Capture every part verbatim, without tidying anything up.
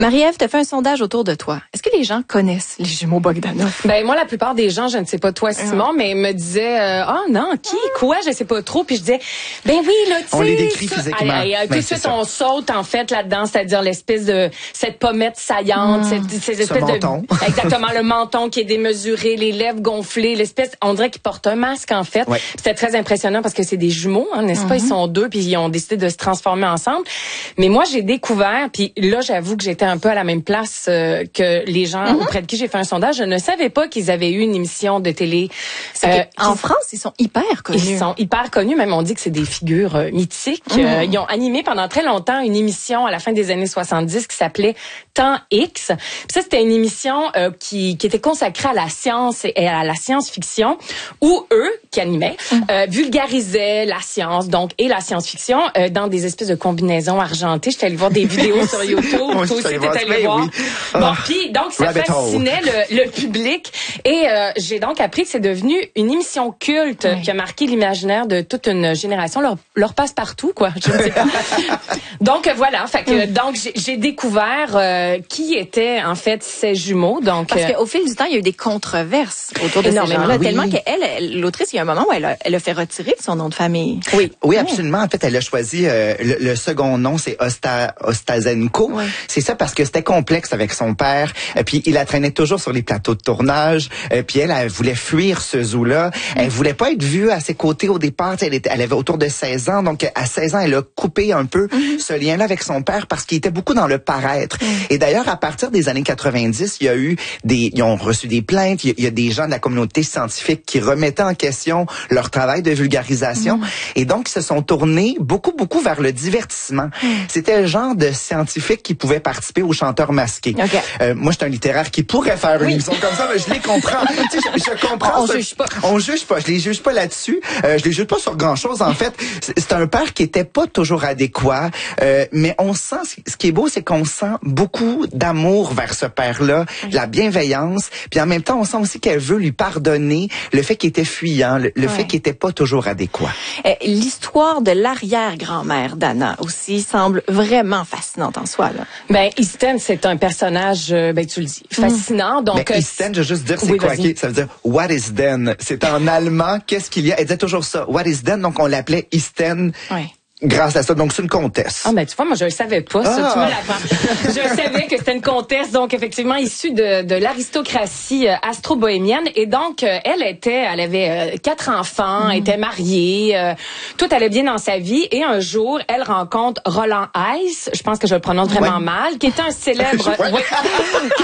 Marie-Ève, tu as fait un sondage autour de toi. Est-ce que les gens connaissent les jumeaux Bogdanov? Ben moi, la plupart des gens, je ne sais pas toi, Simon, ah. mais me disaient, euh, oh non, qui, quoi, je sais pas trop. Puis je disais, ben oui, là, tu sais. On les décrit ça, physiquement. Allez, allez, tout de suite, ça. on saute en fait là-dedans, c'est-à-dire l'espèce de cette pommette saillante, mmh. cette, ces espèces Ce menton. de, exactement, le menton qui est démesuré, les lèvres gonflées, l'espèce, on dirait qu'ils portent un masque en fait. Ouais. C'était très impressionnant parce que c'est des jumeaux, hein, n'est-ce mmh. pas? Ils sont deux, puis ils ont décidé de se transformer ensemble. Mais moi, j'ai découvert, puis là, j'avoue que j'étais un peu à la même place euh, que les gens mm-hmm. auprès de qui j'ai fait un sondage. Je ne savais pas qu'ils avaient eu une émission de télé. Euh, en France, ils sont hyper connus. Ils sont hyper connus. Même on dit que c'est des figures euh, mythiques. Mm-hmm. Euh, ils ont animé pendant très longtemps une émission à la fin des années soixante-dix qui s'appelait Temps X. Puis ça, c'était une émission euh, qui, qui était consacrée à la science et à la science-fiction, où eux, qui animaient, mm-hmm. euh, vulgarisaient la science, donc, et la science-fiction euh, dans des espèces de combinaisons argentées. J'étais allée voir des vidéos sur YouTube. Toi aussi, t'es allé voir. Oui. Bon, puis donc ça Rabbit fascinait le, le public et euh, j'ai donc appris que c'est devenu une émission culte oui. qui a marqué l'imaginaire de toute une génération. Leur, leur passe-partout, quoi. Je ne sais pas. donc voilà. Fait que mm. donc j'ai, j'ai découvert euh, qui étaient en fait ces jumeaux. Donc parce euh, qu'au fil du temps, il y a eu des controverses autour de ces gens-là, oui. tellement qu'elle, elle, l'autrice, il y a un moment où elle a, elle a fait retirer son nom de famille. Oui, oui, absolument. En fait, elle a choisi euh, le, le second nom, c'est Osta, Ostazenko. Oui. C'est ça parce que c'était complexe avec son père. Et puis il la traînait toujours sur les plateaux de tournage. Et puis elle, elle voulait fuir ce zoo-là. Elle voulait pas être vue à ses côtés au départ. Elle, était, elle avait autour de seize ans. Donc à seize ans, elle a coupé un peu mm-hmm. ce lien-là avec son père parce qu'il était beaucoup dans le paraître. Mm. Et d'ailleurs, à partir des années quatre-vingt-dix, il y a eu des, ils ont reçu des plaintes. Il y a des gens de la communauté scientifique qui remettaient en question leur travail de vulgarisation. Mm. Et donc, ils se sont tournés beaucoup, beaucoup vers le divertissement. Mm. C'était le genre de scientifiques qui pouvaient participer aux chanteurs masqués. Okay. Euh, moi, je suis un littéraire qui pourrait faire une oui. émission comme ça, mais je les comprends. tu sais, je, je comprends. On ça. juge pas. On juge pas. Je les juge pas là-dessus. Euh, je les juge pas sur grand-chose. En fait, c'est un père qui était pas toujours adéquat, euh, mais on sent. Ce qui est beau, c'est qu'on sent beaucoup d'amour vers ce père-là, oui. la bienveillance. Puis en même temps, on sent aussi qu'elle veut lui pardonner le fait qu'il était fuyant, le, le oui. fait qu'il était pas toujours adéquat. Euh, l'histoire de l'arrière-grand-mère d'Anna aussi semble vraiment fascinante en soi. Là. Ben, Easton, c'est un personnage, ben tu le dis, fascinant. Mm. Donc, ben, Easton, je veux juste dire, c'est oui, quoi? Okay, ça veut dire What is then? C'est en allemand. Qu'est-ce qu'il y a? Elle disait toujours ça. What is then? Donc on l'appelait Easton. Oui. Grâce à ça, donc c'est une comtesse. Ah ben tu vois, moi je le savais pas. Ça, ah. tu me l'apprends. Je savais que c'était une comtesse, donc effectivement issue de, de l'aristocratie euh, astro-bohémienne, et donc euh, elle était, elle avait euh, quatre enfants, mm. était mariée, euh, tout allait bien dans sa vie, et un jour elle rencontre Roland Heiss, je pense que je le prononce vraiment ouais. mal, qui était un célèbre, ouais. qui,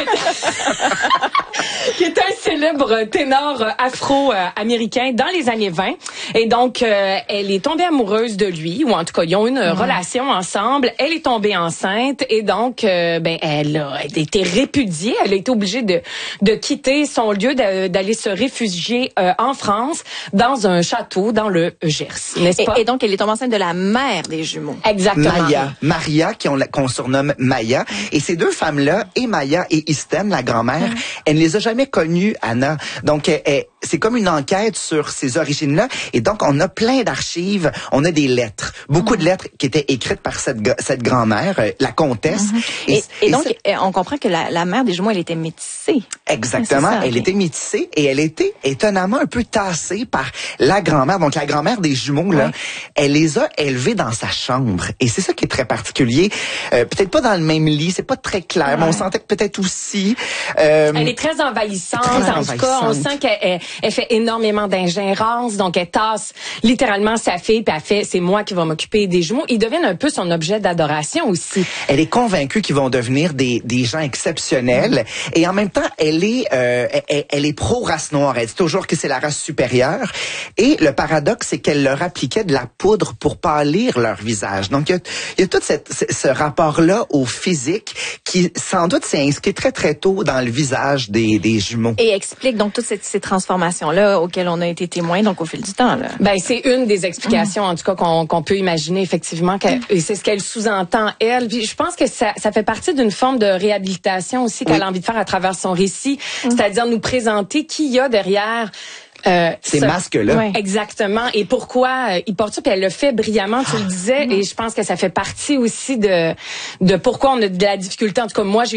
était... qui était un célèbre ténor afro-américain dans les années vingt, et donc euh, elle est tombée amoureuse de lui, ou en En tout cas, ils ont une mmh. relation ensemble. Elle est tombée enceinte et donc, euh, ben, elle a elle été répudiée. Elle a été obligée de de quitter son lieu, de, d'aller se réfugier euh, en France dans un château dans le Gers, n'est-ce pas? Et, et donc, elle est tombée enceinte de la mère des jumeaux. Exactement. Maya, Maria, qui on, qu'on surnomme Maya. Mmh. Et ces deux femmes-là, et Maya et Easton, la grand-mère, mmh. elle ne les a jamais connues, Anna. Donc, elle, elle, c'est comme une enquête sur ces origines-là. Et donc, on a plein d'archives. On a des lettres. Beaucoup de lettres qui étaient écrites par cette, cette grand-mère, euh, la comtesse. Mm-hmm. Et, et, et, et donc, ça, on comprend que la, la mère des jumeaux, elle était métissée. Exactement. Ça, elle okay. était métissée et elle était étonnamment un peu tassée par la grand-mère. Donc, la grand-mère des jumeaux, là, ouais. elle les a élevés dans sa chambre. Et c'est ça qui est très particulier. Euh, peut-être pas dans le même lit, c'est pas très clair, ouais. mais on sentait que peut-être aussi... Euh, elle est très envahissante. Très en envahissante. Tout cas, on sent qu'elle elle, elle fait énormément d'ingérence. Donc, elle tasse littéralement sa fille, puis elle fait, c'est moi qui va m'occuper des jumeaux. Ils deviennent un peu son objet d'adoration aussi. Elle est convaincue qu'ils vont devenir des, des gens exceptionnels. Mmh. Et en même temps, elle est, euh, elle, elle est pro-race noire. Elle dit toujours que c'est la race supérieure. Et le paradoxe, c'est qu'elle leur appliquait de la poudre pour pâlir leur visage. Donc, il y a, il y a tout cette, ce, ce rapport-là au physique qui, sans doute, s'est inscrit très, très tôt dans le visage des, des jumeaux. Et explique donc toutes ces, ces transformations-là auxquelles on a été témoins, donc au fil du temps, là. Ben, c'est une des explications, mmh. en tout cas, qu'on, qu'on peut imaginer. Effectivement, qu'elle, et c'est ce qu'elle sous-entend, elle. Puis je pense que ça, ça fait partie d'une forme de réhabilitation aussi qu'elle oui. a envie de faire à travers son récit, mmh. c'est-à-dire nous présenter qui y a derrière Euh, Ces ça, masques-là. Ouais. Exactement. Et pourquoi euh, il porte ça? Puis elle le fait brillamment, tu le disais. Et je pense que ça fait partie aussi de de pourquoi on a de la difficulté. En tout cas, moi, j'ai